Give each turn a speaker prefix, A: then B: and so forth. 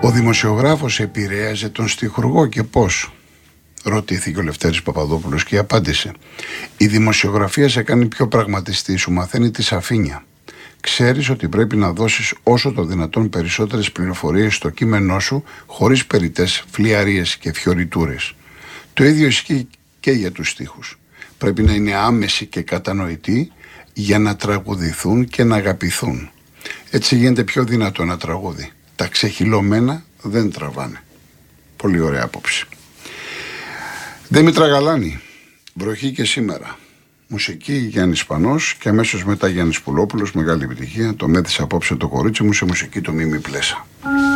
A: Ο δημοσιογράφος επηρέαζε τον στιχουργό και πώς? Ρωτήθηκε ο Λευτέρης Παπαδόπουλος και απάντησε: η δημοσιογραφία σε κάνει πιο πραγματιστή, σου μαθαίνει τη σαφήνεια. Ξέρεις ότι πρέπει να δώσεις όσο το δυνατόν περισσότερες πληροφορίες στο κείμενό σου, χωρίς περιττές φλιαρίες και φιωριτούρες. Το ίδιο ισχύει και για τους στίχους. Πρέπει να είναι άμεση και κατανοητοί για να τραγουδηθούν και να αγαπηθούν. Έτσι γίνεται πιο δυνατό ένα τραγούδι. Τα ξεχυλωμένα δεν τραβάνε. Πολύ ωραία άποψη. Δήμητρα Γαλάνη, βροχή και σήμερα. Μουσική Γιάννης Πανός και αμέσως μετά Γιάννης Πουλόπουλος, μεγάλη επιτυχία. Το μέθησα απόψε το κορίτσι μου σε μουσική το Μίμη Πλέσα.